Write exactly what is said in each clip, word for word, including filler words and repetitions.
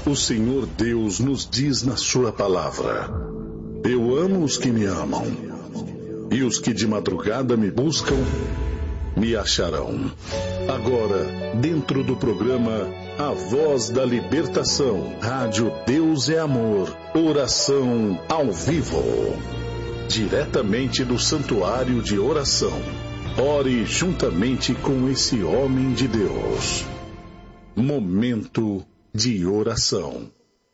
O Senhor Deus nos diz na sua palavra: eu amo os que me amam, e os que de madrugada me buscam, me acharão. Agora, dentro do programa A Voz da Libertação, Rádio Deus é Amor, oração ao vivo. Diretamente do Santuário de Oração. Ore juntamente com esse homem de Deus. Momento de oração.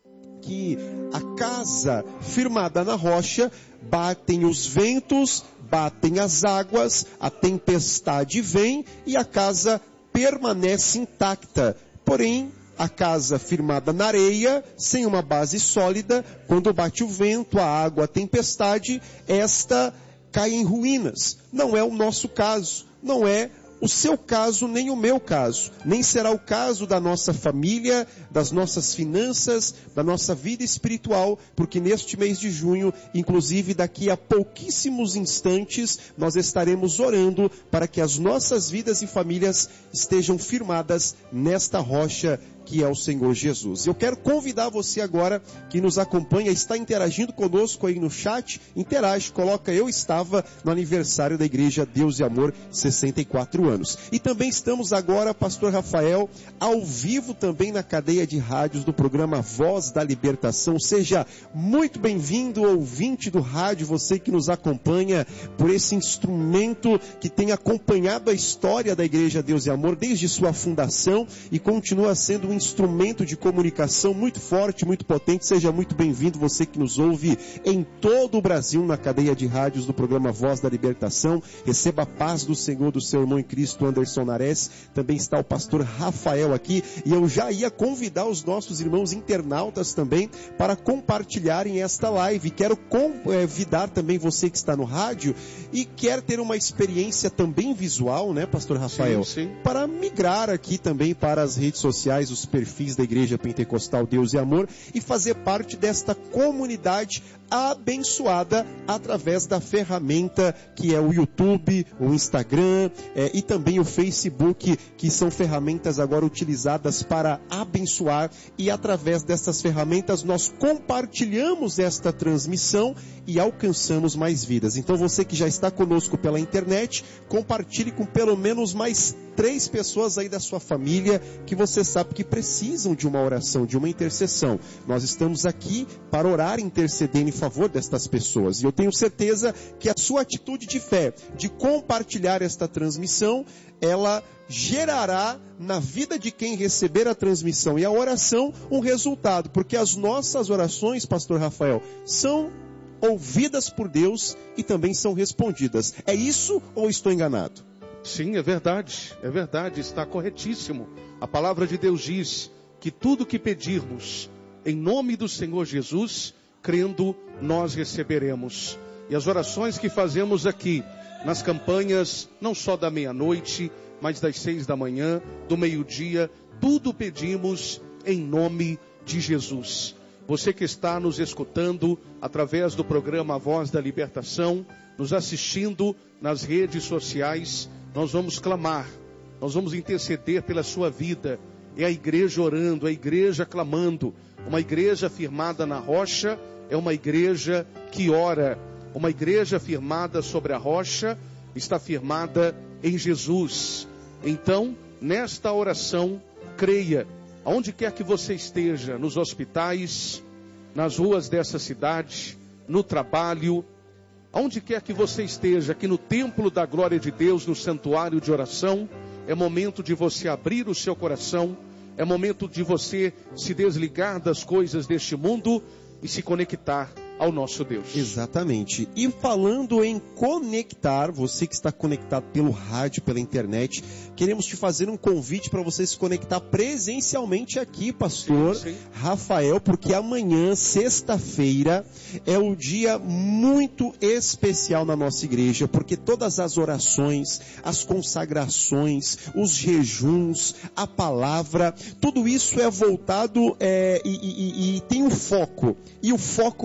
Que a casa firmada na rocha, batem os ventos, batem as águas, a tempestade vem e a casa permanece intacta. Porém, a casa firmada na areia, sem uma base sólida, quando bate o vento, a água, a tempestade, esta cai em ruínas. Não é o nosso caso, não é o seu caso, nem o meu caso, nem será o caso da nossa família, das nossas finanças, da nossa vida espiritual, porque neste mês de junho, inclusive daqui a pouquíssimos instantes, nós estaremos orando para que as nossas vidas e famílias estejam firmadas nesta rocha que é o Senhor Jesus. Eu quero convidar você agora que nos acompanha, está interagindo conosco aí no chat, interage, coloca eu estava no aniversário da Igreja Deus e Amor, sessenta e quatro anos. E também estamos agora, Pastor Rafael, ao vivo também na cadeia de rádios do programa Voz da Libertação. Seja muito bem-vindo, ouvinte do rádio, você que nos acompanha por esse instrumento que tem acompanhado a história da Igreja Deus e Amor desde sua fundação e continua sendo um instrumento de comunicação muito forte, muito potente. Seja muito bem-vindo, você que nos ouve em todo o Brasil, na cadeia de rádios do programa Voz da Libertação. Receba a paz do Senhor, do seu irmão em Cristo, Anderson Nares. Também está o pastor Rafael aqui, e eu já ia convidar os nossos irmãos internautas também para compartilharem esta live. Quero convidar também você que está no rádio e quer ter uma experiência também visual, né, pastor Rafael? Sim, sim. Para migrar aqui também para as redes sociais, os perfis da Igreja Pentecostal Deus e Amor, e fazer parte desta comunidade abençoada através da ferramenta que é o YouTube, o Instagram é, e também o Facebook, que são ferramentas agora utilizadas para abençoar, e através dessas ferramentas nós compartilhamos esta transmissão e alcançamos mais vidas. Então você que já está conosco pela internet, compartilhe com pelo menos mais três pessoas aí da sua família que você sabe que precisam de uma oração, de uma intercessão. Nós estamos aqui para orar e interceder em favor destas pessoas. E eu tenho certeza que a sua atitude de fé, de compartilhar esta transmissão, ela gerará na vida de quem receber a transmissão e a oração um resultado. Porque as nossas orações, pastor Rafael, são ouvidas por Deus e também são respondidas. É isso ou estou enganado? Sim, é verdade, é verdade, está corretíssimo. A palavra de Deus diz que tudo que pedirmos em nome do Senhor Jesus, crendo, nós receberemos. E as orações que fazemos aqui, nas campanhas, não só da meia-noite, mas das seis da manhã, do meio-dia, tudo pedimos em nome de Jesus. Você que está nos escutando através do programa A Voz da Libertação, nos assistindo nas redes sociais, nós vamos clamar, nós vamos interceder pela sua vida. É a igreja orando, a igreja clamando. Uma igreja firmada na rocha é uma igreja que ora. Uma igreja firmada sobre a rocha está firmada em Jesus. Então, nesta oração, creia, aonde quer que você esteja, nos hospitais, nas ruas dessa cidade, no trabalho, aonde quer que você esteja, aqui no templo da glória de Deus, no santuário de oração, é momento de você abrir o seu coração, é momento de você se desligar das coisas deste mundo e se conectar ao nosso Deus. Exatamente. E falando em conectar, você que está conectado pelo rádio, pela internet, queremos te fazer um convite para você se conectar presencialmente aqui, pastor sim, sim. Rafael, porque amanhã, sexta-feira, é um dia muito especial na nossa igreja, porque todas as orações, as consagrações, os jejuns, a palavra, tudo isso é voltado é, e, e, e tem um foco, e o foco é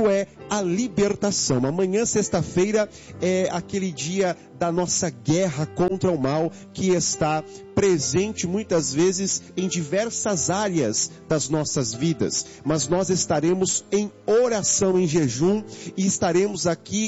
a libertação. Amanhã, sexta-feira, é aquele dia da nossa guerra contra o mal que está presente muitas vezes em diversas áreas das nossas vidas. Mas nós estaremos em oração, em jejum, e estaremos aqui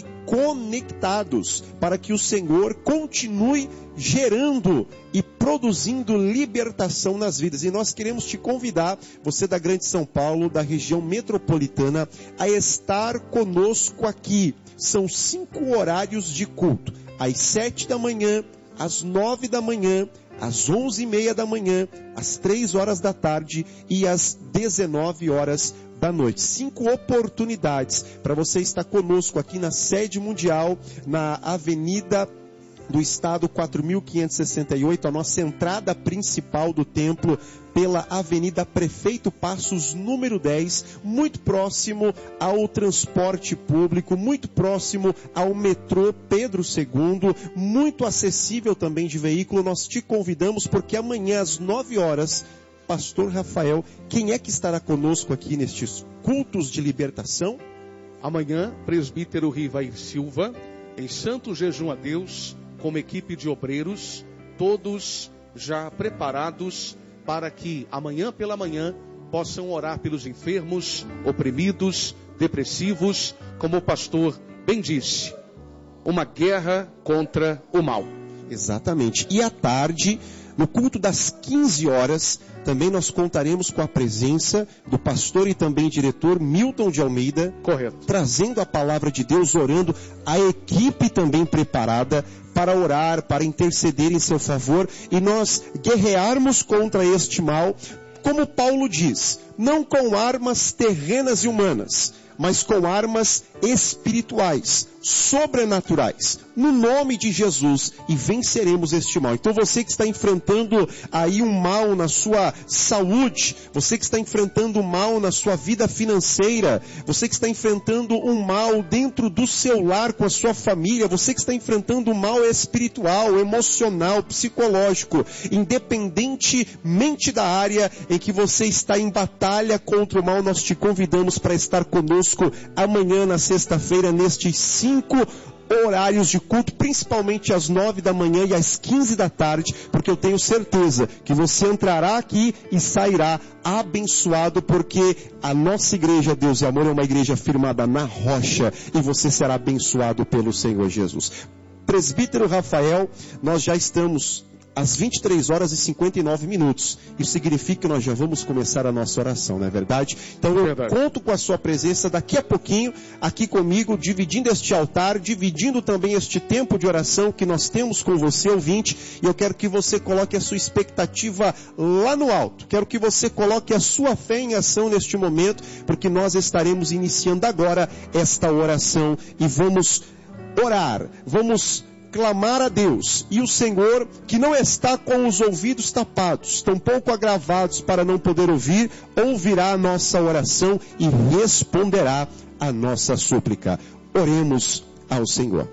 conectados para que o Senhor continue gerando e produzindo libertação nas vidas. E nós queremos te convidar, você da Grande São Paulo, da região metropolitana, a estar conosco aqui. São cinco horários de culto. Às sete da manhã, às nove da manhã, às onze e meia da manhã, às três horas da tarde e às dezenove horas da noite. Cinco oportunidades para você estar conosco aqui na sede mundial, na Avenida do Estado quatro mil quinhentos e sessenta e oito, a nossa entrada principal do templo, pela Avenida Prefeito Passos, número dez, muito próximo ao transporte público, muito próximo ao metrô Pedro segundo, muito acessível também de veículo. Nós te convidamos porque amanhã às nove horas, Pastor Rafael, quem é que estará conosco aqui nestes cultos de libertação? Amanhã, presbítero Rivair Silva, em santo jejum a Deus, com uma equipe de obreiros, todos já preparados para que amanhã pela manhã possam orar pelos enfermos, oprimidos, depressivos, como o pastor bem disse, uma guerra contra o mal. Exatamente. E à tarde, no culto das quinze horas, também nós contaremos com a presença do pastor e também diretor Milton de Almeida. Correto. Trazendo a palavra de Deus, orando, a equipe também preparada para orar, para interceder em seu favor e nós guerrearmos contra este mal, como Paulo diz, não com armas terrenas e humanas, mas com armas espirituais, sobrenaturais, no nome de Jesus, e venceremos este mal. Então você que está enfrentando aí um mal na sua saúde, você que está enfrentando um mal na sua vida financeira, você que está enfrentando um mal dentro do seu lar com a sua família, você que está enfrentando um mal espiritual, emocional, psicológico, independentemente da área em que você está em batalha contra o mal, nós te convidamos para estar conosco amanhã na sexta-feira, nestes cinco horários de culto, principalmente às nove da manhã e às quinze da tarde, porque eu tenho certeza que você entrará aqui e sairá abençoado, porque a nossa igreja, Deus e Amor, é uma igreja firmada na rocha, e você será abençoado pelo Senhor Jesus. Presbítero Rafael, nós já estamos às vinte e três horas e cinquenta e nove minutos. Isso significa que nós já vamos começar a nossa oração, não é verdade? Então eu verdade. conto com a sua presença daqui a pouquinho, aqui comigo, dividindo este altar, dividindo também este tempo de oração que nós temos com você, ouvinte, e eu quero que você coloque a sua expectativa lá no alto. Quero que você coloque a sua fé em ação neste momento, porque nós estaremos iniciando agora esta oração e vamos orar, vamos clamar a Deus, e o Senhor, que não está com os ouvidos tapados, tampouco agravados para não poder ouvir, ouvirá a nossa oração e responderá a nossa súplica. Oremos ao Senhor.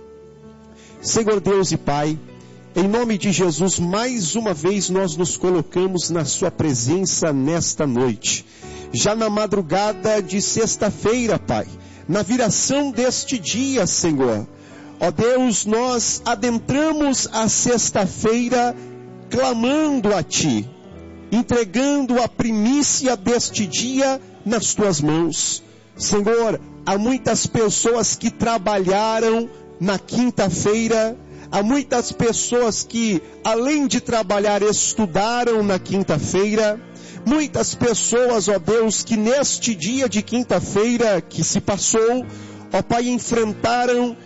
Senhor Deus e Pai, em nome de Jesus, mais uma vez nós nos colocamos na sua presença nesta noite, já na madrugada de sexta-feira, Pai, na viração deste dia, Senhor. Ó Deus, nós adentramos a sexta-feira clamando a Ti, entregando a primícia deste dia nas Tuas mãos. Senhor, há muitas pessoas que trabalharam na quinta-feira, há muitas pessoas que, além de trabalhar, estudaram na quinta-feira, muitas pessoas, ó Deus, que neste dia de quinta-feira que se passou, ó Pai, enfrentaram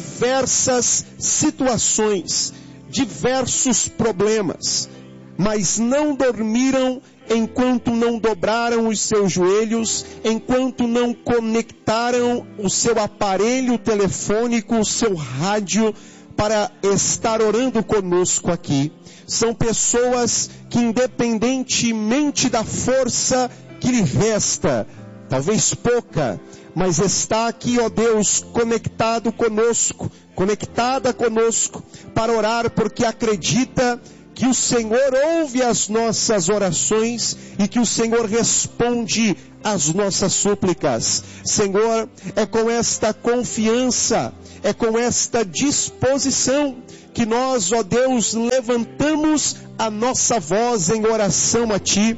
diversas situações, diversos problemas, mas não dormiram enquanto não dobraram os seus joelhos, enquanto não conectaram o seu aparelho telefônico, o seu rádio, para estar orando conosco aqui. São pessoas que, independentemente da força que lhe resta, talvez pouca, mas está aqui, ó Deus, conectado conosco, conectada conosco, para orar, porque acredita que o Senhor ouve as nossas orações e que o Senhor responde às nossas súplicas. Senhor, é com esta confiança, é com esta disposição que nós, ó Deus, levantamos a nossa voz em oração a Ti.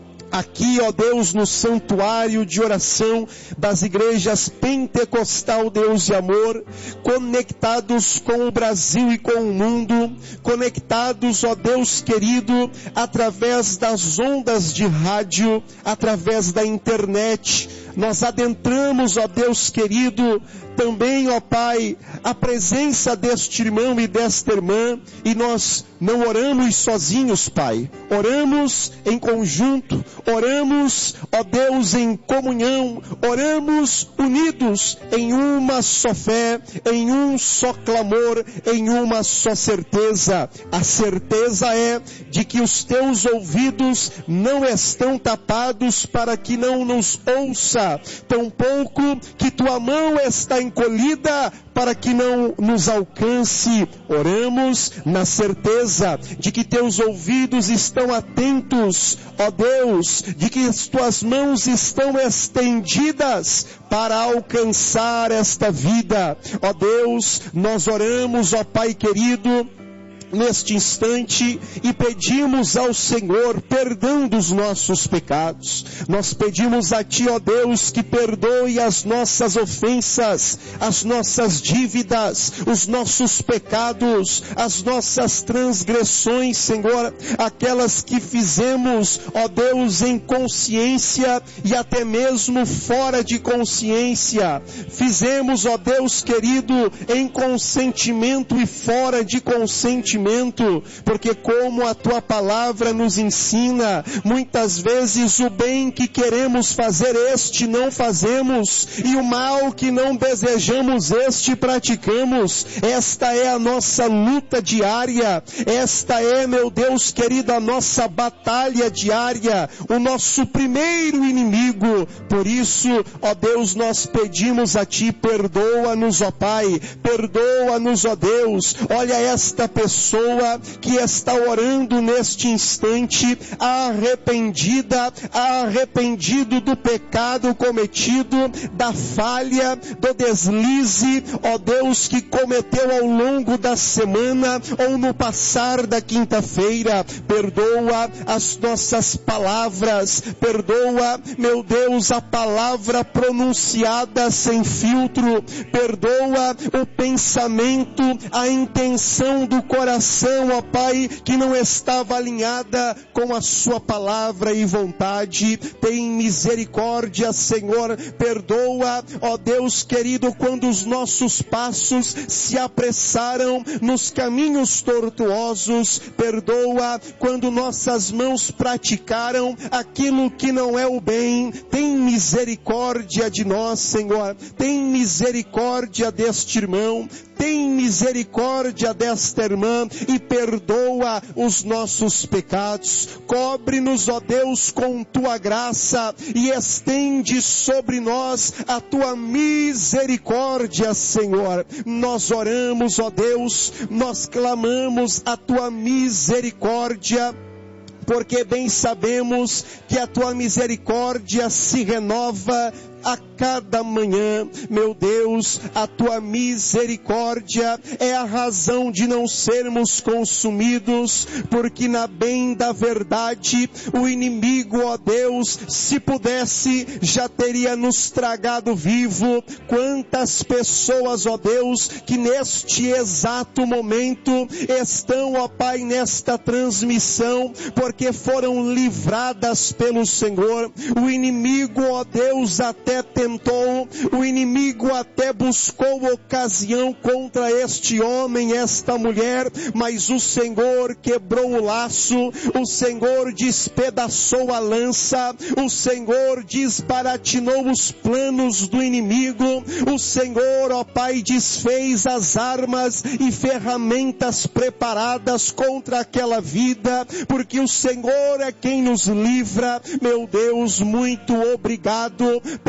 Aqui, ó Deus, no santuário de oração das igrejas Pentecostal Deus e Amor, conectados com o Brasil e com o mundo, conectados, ó Deus querido, através das ondas de rádio, através da internet. Nós adentramos, ó Deus querido, também, ó Pai, a presença deste irmão e desta irmã, e nós não oramos sozinhos, Pai. Oramos em conjunto, oramos, ó Deus, em comunhão, oramos unidos em uma só fé, em um só clamor, em uma só certeza. A certeza é de que os teus ouvidos não estão tapados para que não nos ouça, tampouco que tua mão está encolhida para que não nos alcance. Oramos na certeza de que teus ouvidos estão atentos, ó Deus, de que as tuas mãos estão estendidas para alcançar esta vida. Ó Deus, nós oramos, ó Pai querido, neste instante, e pedimos ao Senhor perdão dos nossos pecados. Nós pedimos a Ti, ó Deus, que perdoe as nossas ofensas, as nossas dívidas, os nossos pecados, as nossas transgressões, Senhor, aquelas que fizemos, ó Deus, em consciência e até mesmo fora de consciência. Fizemos, ó Deus querido, em consentimento e fora de consentimento, porque como a Tua palavra nos ensina, muitas vezes o bem que queremos fazer este não fazemos, e o mal que não desejamos este praticamos. Esta é a nossa luta diária, esta é, meu Deus querido, a nossa batalha diária, o nosso primeiro inimigo. Por isso, ó Deus, nós pedimos a Ti, perdoa-nos, ó Pai, perdoa-nos, ó Deus. Olha esta pessoa que está orando neste instante, arrependida, arrependido do pecado cometido, da falha, do deslize, ó Deus, que cometeu ao longo da semana ou no passar da quinta-feira. Perdoa as nossas palavras, perdoa, meu Deus, a palavra pronunciada sem filtro, perdoa o pensamento, a intenção do coração, ó Pai, que não estava alinhada com a Sua palavra e vontade. Tem misericórdia, Senhor, perdoa, ó Deus querido, quando os nossos passos se apressaram nos caminhos tortuosos. Perdoa quando nossas mãos praticaram aquilo que não é o bem. Tem misericórdia de nós, Senhor, tem misericórdia deste irmão, tem misericórdia desta irmã e perdoa os nossos pecados. Cobre-nos, ó Deus, com Tua graça e estende sobre nós a Tua misericórdia, Senhor. Nós oramos, ó Deus, nós clamamos a Tua misericórdia, porque bem sabemos que a Tua misericórdia se renova a cada manhã. Meu Deus, a Tua misericórdia é a razão de não sermos consumidos, porque na bem da verdade, o inimigo, ó Deus, se pudesse, já teria nos tragado vivo. Quantas pessoas, ó Deus, que neste exato momento estão, ó Pai, nesta transmissão, porque foram livradas pelo Senhor. O inimigo, ó Deus, até tentou, o inimigo até buscou ocasião contra este homem, esta mulher, mas o Senhor quebrou o laço, o Senhor despedaçou a lança, o Senhor desbaratinou os planos do inimigo, o Senhor, ó Pai, desfez as armas e ferramentas preparadas contra aquela vida, porque o Senhor é quem nos livra. Meu Deus, muito obrigado pelos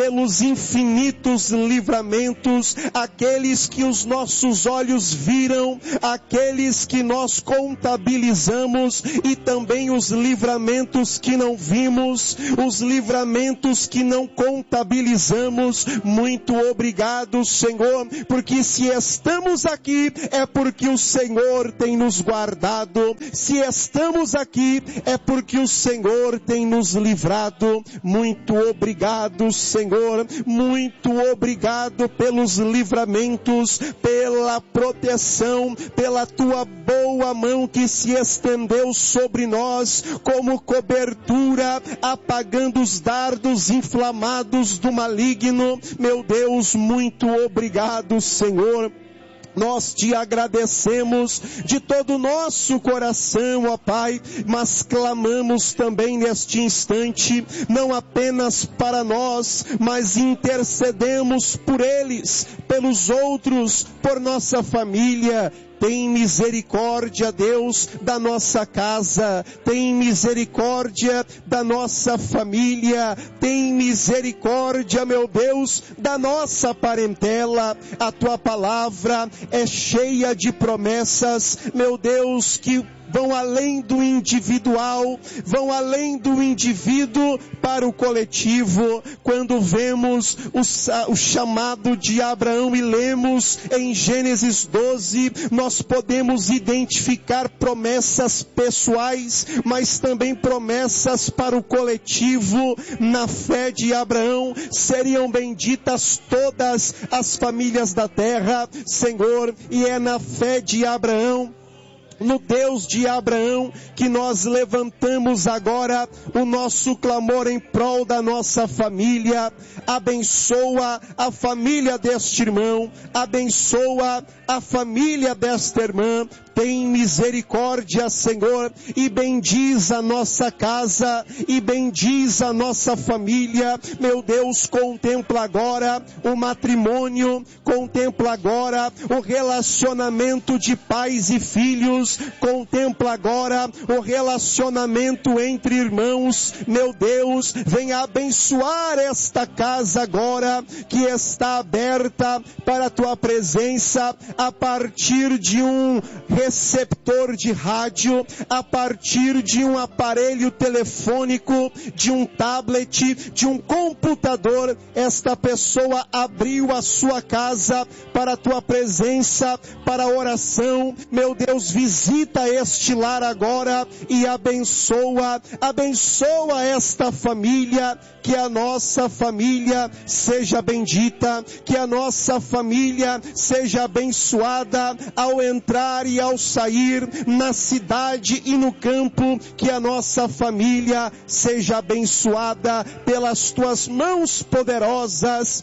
infinitos livramentos, aqueles que os nossos olhos viram, aqueles que nós contabilizamos e também os livramentos que não vimos, os livramentos que não contabilizamos. Muito obrigado, Senhor, porque se estamos aqui é porque o Senhor tem nos guardado, se estamos aqui é porque o Senhor tem nos livrado. Muito obrigado, Senhor, muito obrigado pelos livramentos, pela proteção, pela tua boa mão que se estendeu sobre nós como cobertura, apagando os dardos inflamados do maligno. Meu Deus, muito obrigado, Senhor. Nós te agradecemos de todo o nosso coração, ó Pai, mas clamamos também neste instante, não apenas para nós, mas intercedemos por eles, pelos outros, por nossa família. Tem misericórdia, Deus, da nossa casa. Tem misericórdia da nossa família. Tem misericórdia, meu Deus, da nossa parentela. A tua palavra é cheia de promessas, meu Deus, que vão além do individual, vão além do indivíduo para o coletivo. Quando vemos o, o chamado de Abraão e lemos em Gênesis doze, nós podemos identificar promessas pessoais, mas também promessas para o coletivo. Na fé de Abraão seriam benditas todas as famílias da terra, Senhor, e é na fé de Abraão, no Deus de Abraão, que nós levantamos agora o nosso clamor em prol da nossa família. Abençoa a família deste irmão, abençoa a família desta irmã. Tem misericórdia, Senhor, e bendiz a nossa casa, e bendiz a nossa família. Meu Deus, contempla agora o matrimônio, contempla agora o relacionamento de pais e filhos, contempla agora o relacionamento entre irmãos. Meu Deus, venha abençoar esta casa agora, que está aberta para a tua presença, a partir de um receptor de rádio, a partir de um aparelho telefônico, de um tablet, de um computador. Esta pessoa abriu a sua casa para a tua presença, para a oração. Meu Deus, visita este lar agora e abençoa, abençoa esta família. Que a nossa família seja bendita, que a nossa família seja abençoada ao entrar e ao sair, na cidade e no campo. Que a nossa família seja abençoada pelas tuas mãos poderosas.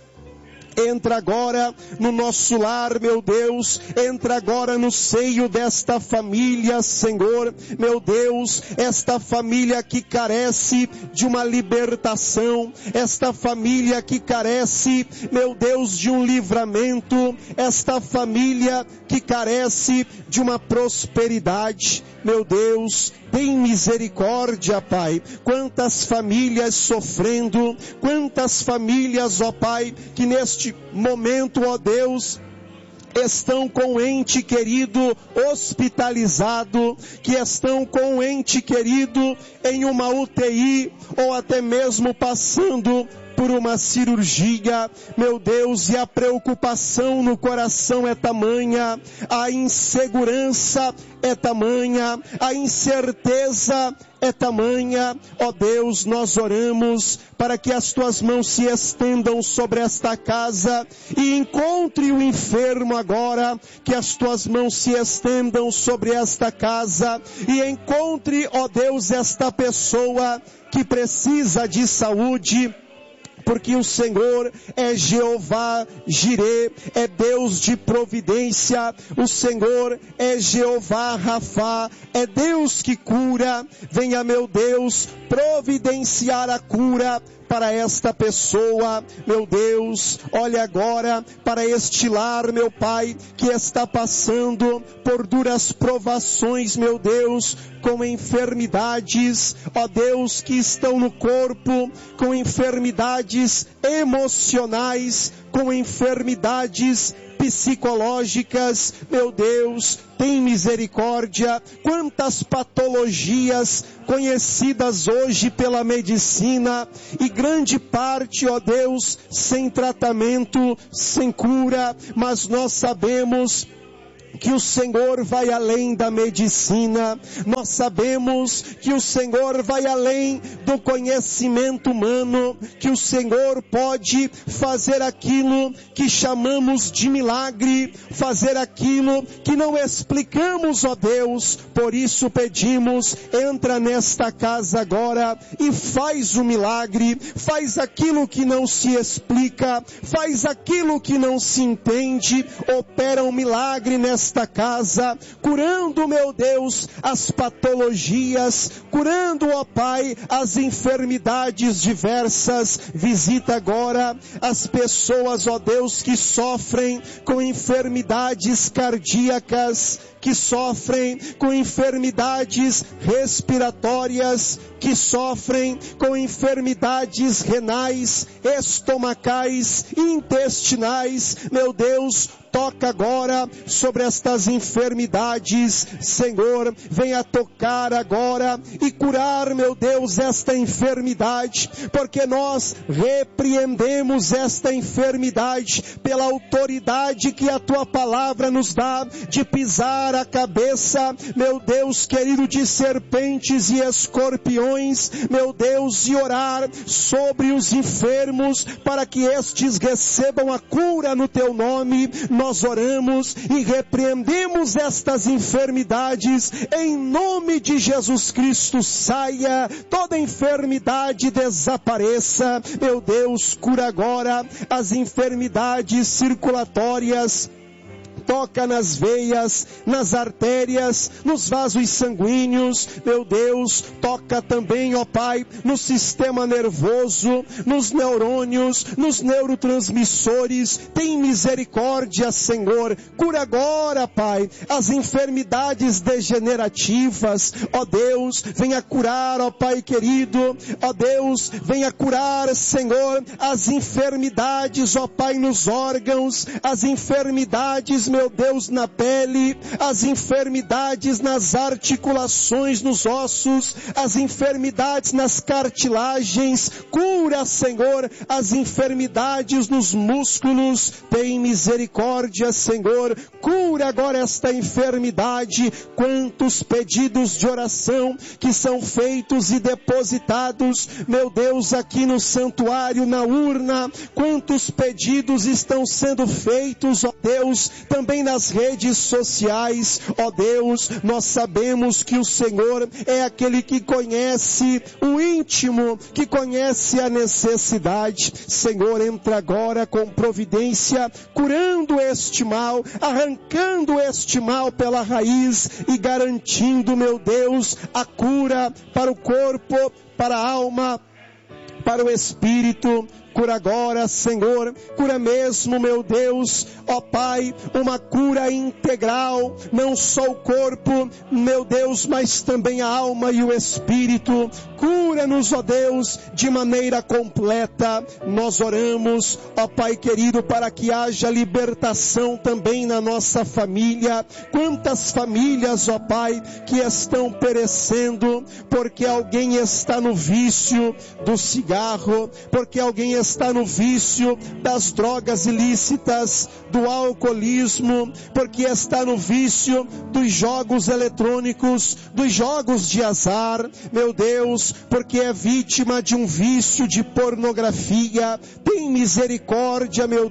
Entra agora no nosso lar, meu Deus, entra agora no seio desta família, Senhor, meu Deus, esta família que carece de uma libertação, esta família que carece, meu Deus, de um livramento, esta família que carece de uma prosperidade. Meu Deus, tem misericórdia, Pai. Quantas famílias sofrendo, quantas famílias, ó Pai, que neste momento, ó Deus, estão com o ente querido hospitalizado, que estão com o ente querido em uma U T I, ou até mesmo passando por uma cirurgia. Meu Deus, e a preocupação no coração é tamanha, a insegurança é tamanha, a incerteza é tamanha. Ó Deus, nós oramos para que as tuas mãos se estendam sobre esta casa e encontre o enfermo agora, que as tuas mãos se estendam sobre esta casa e encontre, ó Deus, esta pessoa que precisa de saúde, porque o Senhor é Jeová Jirê, é Deus de providência. O Senhor é Jeová Rafá, é Deus que cura. Venha, meu Deus, providenciar a cura para esta pessoa, meu Deus, olha agora para este lar, meu Pai, que está passando por duras provações, meu Deus, com enfermidades, ó Deus, que estão no corpo, com enfermidades emocionais, com enfermidades psicológicas, meu Deus, tem misericórdia. Quantas patologias conhecidas hoje pela medicina, e grande parte, ó Deus, sem tratamento, sem cura, mas nós sabemos que o Senhor vai além da medicina. Nós sabemos que o Senhor vai além do conhecimento humano, que o Senhor pode fazer aquilo que chamamos de milagre, fazer aquilo que não explicamos, ó Deus. Por isso pedimos, entra nesta casa agora e faz o milagre, faz aquilo que não se explica, faz aquilo que não se entende, opera um milagre nesta esta casa, curando, meu Deus, as patologias, curando, ó Pai, as enfermidades diversas. Visita agora as pessoas, ó Deus, que sofrem com enfermidades cardíacas, que sofrem com enfermidades respiratórias, que sofrem com enfermidades renais, estomacais, intestinais. Meu Deus, toca agora sobre estas enfermidades, Senhor, venha tocar agora e curar, meu Deus, esta enfermidade, porque nós repreendemos esta enfermidade pela autoridade que a Tua palavra nos dá, de pisar a cabeça, meu Deus querido, de serpentes e escorpiões, meu Deus, e orar sobre os enfermos, para que estes recebam a cura no Teu nome. Nós oramos e repreendemos estas enfermidades em nome de Jesus Cristo. Saia toda enfermidade, desapareça. Meu Deus, cura agora as enfermidades circulatórias. Toca nas veias, nas artérias, nos vasos sanguíneos, meu Deus, toca também, ó Pai, no sistema nervoso, nos neurônios, nos neurotransmissores. Tem misericórdia, Senhor, cura agora, Pai, as enfermidades degenerativas, ó Deus, venha curar, ó Pai querido, ó Deus, venha curar, Senhor, as enfermidades, ó Pai, nos órgãos, as enfermidades, meu Deus, na pele, as enfermidades nas articulações, nos ossos, as enfermidades nas cartilagens. Cura, Senhor, as enfermidades nos músculos. Tem misericórdia, Senhor, cura agora esta enfermidade. Quantos pedidos de oração que são feitos e depositados, meu Deus, aqui no santuário, na urna. Quantos pedidos estão sendo feitos, ó Deus, também nas redes sociais. Ó Deus, nós sabemos que o Senhor é aquele que conhece o íntimo, que conhece a necessidade. Senhor, entra agora com providência, curando este mal, arrancando este mal pela raiz e garantindo, meu Deus, a cura para o corpo, para a alma, para o espírito. Cura agora, Senhor, cura mesmo, meu Deus, ó Pai, uma cura integral, não só o corpo, meu Deus, mas também a alma e o espírito. Cura-nos, ó Deus, de maneira completa. Nós oramos, ó Pai querido, para que haja libertação também na nossa família. Quantas famílias, ó Pai, que estão perecendo, porque alguém está no vício do cigarro, porque alguém está no vício das drogas ilícitas, do alcoolismo, porque está no vício dos jogos eletrônicos, dos jogos de azar, meu Deus, porque é vítima de um vício de pornografia. Tem misericórdia, meu